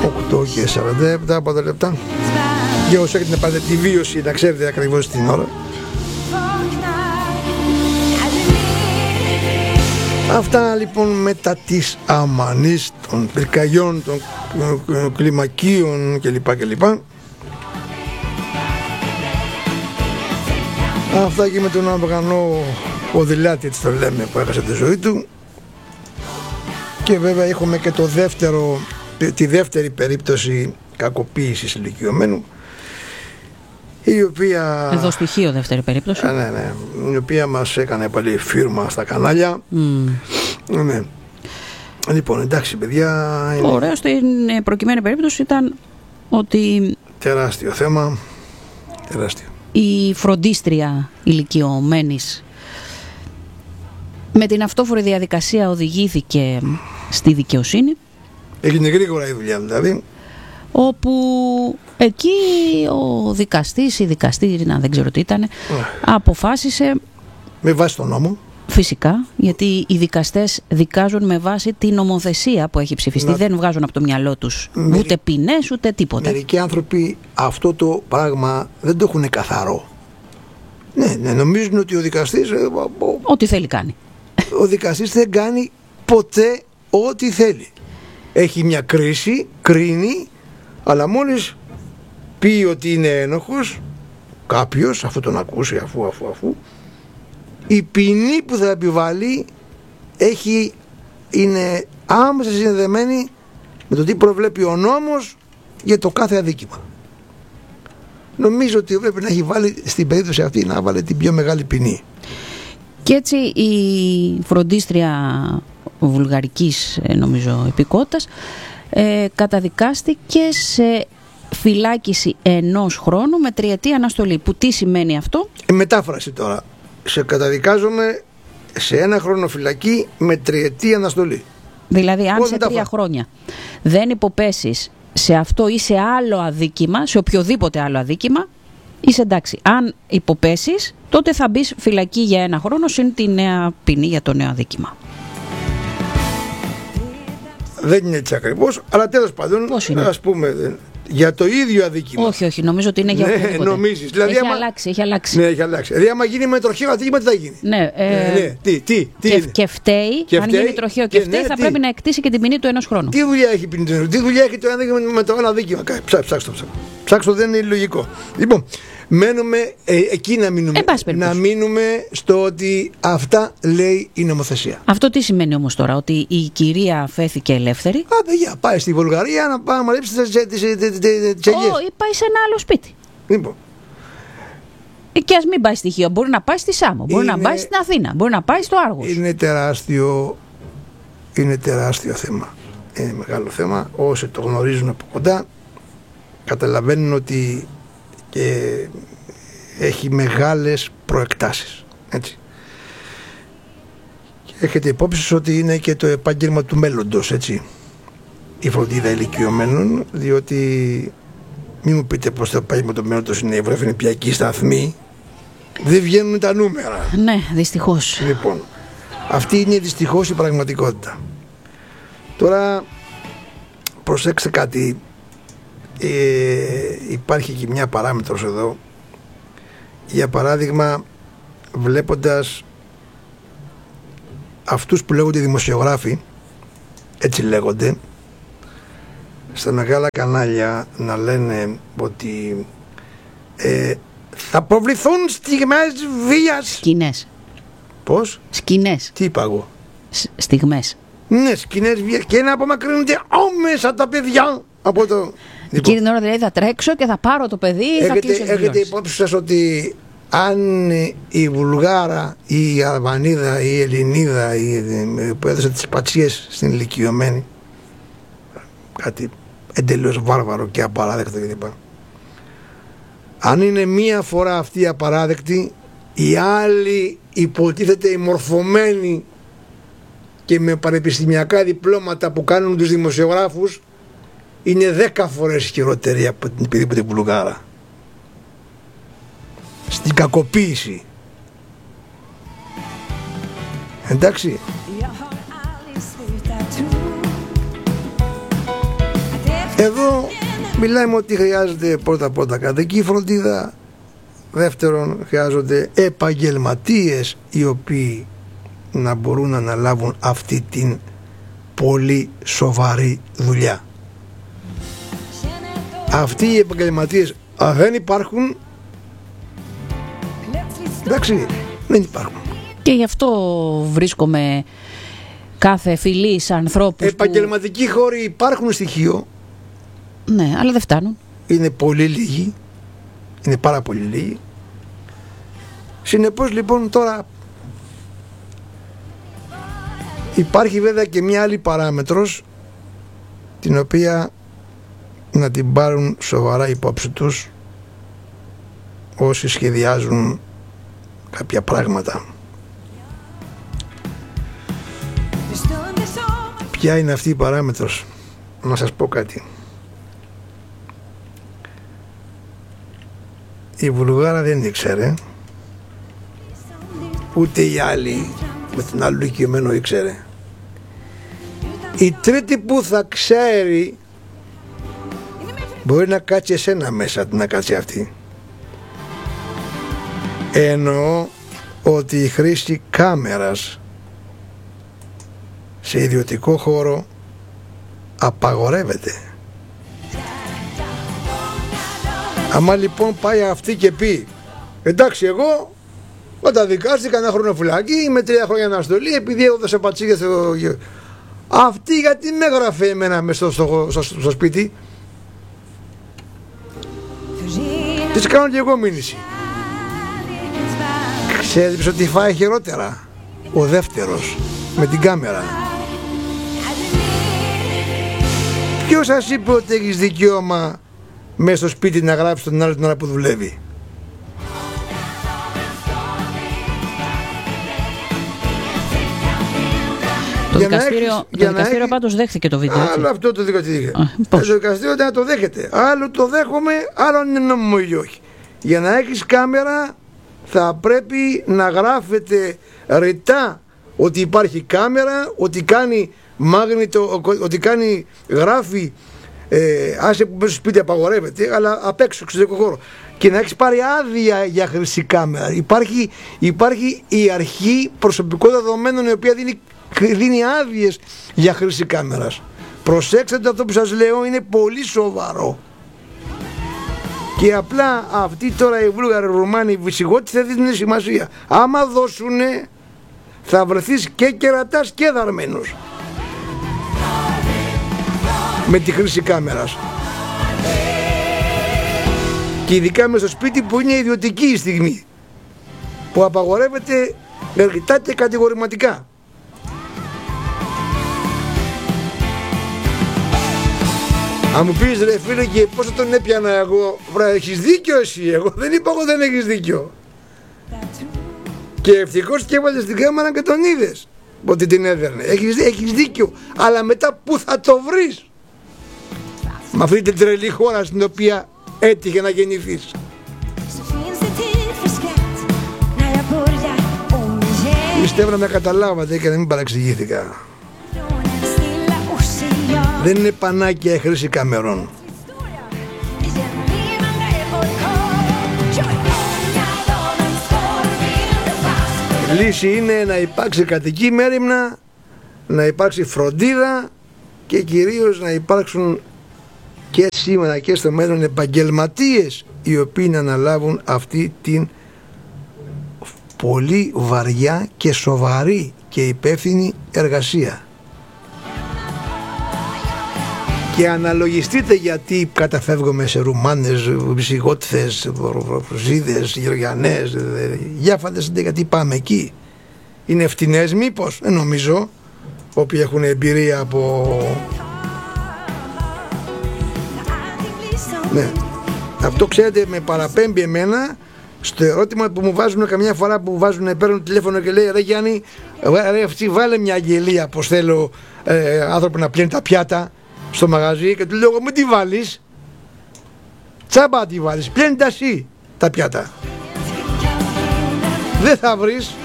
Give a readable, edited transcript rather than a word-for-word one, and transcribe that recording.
8 και 47 από τα λεπτά. Για όσοι έχετε να πάτε τη βίωση, να ξέρετε ακριβώς την ώρα. Αυτά λοιπόν μετά τις αμανείς των πυρκαγιών, των κλιμακίων κλπ. Αυτά και με τον Αφγανό ποδηλάτη, έτσι το λέμε, που έχασε τη ζωή του. Και βέβαια έχουμε και τη δεύτερη περίπτωση κακοποίησης ηλικιωμένου, η οποία... Εδώ στοιχείο δεύτερη περίπτωση. Ναι, η οποία μας έκανε πάλι φίρμα στα κανάλια. Ναι. Λοιπόν, εντάξει παιδιά. Ωραίο στην προκειμένη περίπτωση ήταν ότι... Τεράστιο θέμα. Τεράστιο. Η φροντίστρια ηλικιωμένης με την αυτόφορη διαδικασία οδηγήθηκε στη δικαιοσύνη. Έγινε γρήγορα η δουλειά δηλαδή. Όπου εκεί ο δικαστής, η δικαστήρινα, δεν ξέρω τι ήταν, αποφάσισε... Με βάση τον νόμο. Φυσικά, γιατί οι δικαστές δικάζουν με βάση την νομοθεσία που έχει ψηφιστεί. Δεν βγάζουν από το μυαλό τους ούτε ποινές ούτε τίποτα. Μερικοί άνθρωποι αυτό το πράγμα δεν το έχουν καθαρό. Ναι, νομίζουν ότι ο δικαστής... Ό,τι θέλει κάνει. Ο δικαστής δεν κάνει ποτέ ό,τι θέλει. Έχει μια κρίση, κρίνει, αλλά μόλις πει ότι είναι ένοχος κάποιος, αφού τον ακούσει, αφού η ποινή που θα επιβάλλει είναι άμεσα συνδεδεμένη με το τι προβλέπει ο νόμος για το κάθε αδίκημα. Νομίζω ότι πρέπει να έχει βάλει στην περίπτωση αυτή, να βάλει την πιο μεγάλη ποινή. Και έτσι η φροντίστρια βουλγαρικής νομίζω υπηκότητας καταδικάστηκε σε φυλάκιση 1 χρόνου με 3ετή αναστολή. Που τι σημαίνει αυτό? Μετάφραση τώρα. Σε καταδικάζομαι σε 1 χρόνο φυλακή με 3ετή αναστολή. Δηλαδή αν σε 3 χρόνια δεν υποπέσεις σε αυτό ή σε άλλο αδίκημα, σε οποιοδήποτε άλλο αδίκημα, είσαι εντάξει. Αν υποπέσεις, τότε θα μπεις φυλακή για 1 χρόνο συν τη νέα ποινή για το νέο αδίκημα. Δεν είναι έτσι ακριβώς, αλλά τέλος πάντων, ας πούμε, για το ίδιο αδίκημα. Όχι, νομίζω ότι είναι για οποιοδήποτε. Νομίζεις. Δηλαδή, έχει αλλάξει. Ναι, έχει αλλάξει. Δηλαδή, άμα γίνει με τροχαίο αδίκημα, τι θα γίνει? Ναι, και φταίει, αν γίνει τροχαίο και φταίει, θα πρέπει να εκτίσει και την ποινή του 1 χρόνου. Τι δουλειά έχει ποινή του 1 χρόνου? Τι δουλειά έχει το ένα με το άλλο αδίκημα? Ψάξτε, δεν είναι λογικό. Λοιπόν, μένουμε εκεί να μείνουμε. Να μείνουμε στο ότι αυτά λέει η νομοθεσία. Αυτό τι σημαίνει όμως τώρα? Ότι η κυρία αφέθηκε ελεύθερη. Παιδιά, πάει στη Βουλγαρία να πάει να μαλέψει τις ελιές. Όχι, πάει σε ένα άλλο σπίτι. Λοιπόν. Και ας μην πάει στη Χίο, μπορεί να πάει στη Σάμο, μπορεί να πάει στην Αθήνα, μπορεί να πάει στο Άργος. Είναι τεράστιο θέμα. Είναι μεγάλο θέμα. Όσοι το γνωρίζουν από κοντά καταλαβαίνουν ότι έχει μεγάλες προεκτάσεις. Έτσι. Και έχετε υπόψη ότι είναι και το επάγγελμα του μέλλοντος, έτσι, η φροντίδα ηλικιωμένων, διότι μην μου πείτε πως το επάγγελμα του μέλλοντος είναι η βρεφενιπιακή σταθμή. Δεν βγαίνουν τα νούμερα. Ναι, δυστυχώς. Λοιπόν, αυτή είναι δυστυχώς η πραγματικότητα. Τώρα προσέξτε κάτι. Υπάρχει και μια παράμετρος εδώ. Για παράδειγμα, βλέποντας αυτούς που λέγονται δημοσιογράφοι, έτσι λέγονται, στα μεγάλα κανάλια να λένε ότι θα προβληθούν στιγμές βίας. Σκηνές. Πώς? Σκηνές. Τι είπα εγώ? Στιγμές. Ναι, σκηνές βίας, και να απομακρύνονται άμεσα τα παιδιά από το... Εκείνη την ώρα δηλαδή θα τρέξω και θα πάρω το παιδί. Έχετε υπόψη σας ότι αν η Βουλγάρα ή η Αλβανίδα ή η Ελληνίδα που έδωσε τις πατσίες στην ηλικιωμένη, κάτι εντελώς βάρβαρο και απαράδεκτο κλπ. Αν είναι μία φορά αυτή απαράδεκτη, οι άλλοι υποτίθεται οι μορφωμένοι και με πανεπιστημιακά διπλώματα που κάνουν τους δημοσιογράφους είναι 10 φορές χειρότερη από την οποιαδήποτε Βουλγάρα στην κακοποίηση. Εντάξει. Εδώ μιλάμε ότι χρειάζεται πρώτα κατοική φροντίδα, δεύτερον χρειάζονται επαγγελματίες οι οποίοι να μπορούν να αναλάβουν αυτή την πολύ σοβαρή δουλειά. Αυτοί οι επαγγελματίες δεν υπάρχουν, εντάξει, δεν υπάρχουν. Και γι' αυτό βρίσκομαι κάθε φιλής ανθρώπους. Επαγγελματικοί χώροι υπάρχουν στοιχείο. Ναι, αλλά δεν φτάνουν. Είναι πολύ λίγοι. Είναι πάρα πολύ λίγοι. Συνεπώς λοιπόν τώρα υπάρχει βέβαια και μια άλλη παράμετρος την οποία να την πάρουν σοβαρά υπόψη τους όσοι σχεδιάζουν κάποια πράγματα. Ποια είναι αυτή η παράμετρος? Να σας πω κάτι. Η Βουλγάρα δεν ήξερε, ούτε η άλλη με τον άλλο οικειωμένο ήξερε. Η τρίτη που θα ξέρει μπορεί να κάτσει εσένα μέσα, να κάτσει αυτή. Εννοώ ότι η χρήση κάμερας σε ιδιωτικό χώρο απαγορεύεται. Άμα λοιπόν πάει αυτή και πει εντάξει, εγώ καταδικάστηκα ένα χρόνο φυλακή με 3 χρόνια αναστολή επειδή έδωσα πατσίγια στο... Αυτή γιατί με έγραφε εμένα μες στο σπίτι? Της κάνω και εγώ μήνυση. Ξέρεις ότι φάει χειρότερα ο δεύτερος με την κάμερα. Ποιος σας είπε ότι έχεις δικαίωμα μέσα στο σπίτι να γράψεις τον άλλο την ώρα που δουλεύει? Το δικαστήριο πάντως δέχθηκε το βίντεο. Άλλο αυτό το δικαστήριο. Το δικαστήριο δεν το δέχεται. Άλλο το δέχομαι, άλλο είναι νόμιμο ή όχι. Για να έχεις κάμερα θα πρέπει να γράφεται ρητά ότι υπάρχει κάμερα, ότι κάνει μάγνητο, ότι κάνει γράφει άσε που μέσα στο σπίτι απαγορεύεται, αλλά απ' έξω, εξωτερικό χώρο. Και να έχεις πάρει άδεια για χρήση κάμερα. Υπάρχει η αρχή προσωπικών δεδομένων η οποία δίνει άδειες για χρήση κάμερας. Προσέξτε το, αυτό που σας λέω είναι πολύ σοβαρό. Και απλά αυτοί τώρα οι Βούλγαροι, Ρουμάνοι, οι Βυσσιγότοι δεν δίνουν σημασία. Άμα δώσουνε θα βρεθείς και κερατάς και δαρμένος με τη χρήση κάμερας. Και ειδικά μες στο σπίτι που είναι ιδιωτική η στιγμή, που απαγορεύεται ρητά και κατηγορηματικά. Αν μου πεις ρε φίλε, και πώς τον έπιανα εγώ? Έχεις δίκιο εσύ, εγώ δεν είπα εγώ δεν έχεις δίκιο. Και ευτυχώς και έβαλες την κάμερα και τον είδες ότι την έδερνε. Έχεις δίκιο, αλλά μετά που θα το βρεις με αυτή την τρελή χώρα στην οποία έτυχε να γεννηθείς? Πιστεύω να με καταλάβατε και να μην παραξηγήθηκα. Δεν είναι πανάκια η χρήση καμερών. Λύση είναι να υπάρξει κατοική μέριμνα, να υπάρξει φροντίδα και κυρίως να υπάρξουν και σήμερα και στο μέλλον επαγγελματίες οι οποίοι να αναλάβουν αυτή την πολύ βαριά και σοβαρή και υπεύθυνη εργασία. Και αναλογιστείτε γιατί καταφεύγουμε σε Ρουμάνες, Βυσσιγότθες, Ζίδες, Γεωργιανές, για φανταστείτε γιατί πάμε εκεί. Είναι φτηνές μήπως? Νομίζω, όποιοι έχουν εμπειρία από... Ναι. Αυτό ξέρετε με παραπέμπει εμένα στο ερώτημα που μου βάζουν καμιά φορά, που παίρνουν τηλέφωνο και λέει ρε Γιάννη, ρε, βάλε μια αγγελία πως θέλω άνθρωπο να πλύνει τα πιάτα στο μαγαζί, και του λέω μην τη βάλεις, τσάμπα τη βάλεις, πλύνει τα εσύ τα πιάτα, δεν θα βρεις.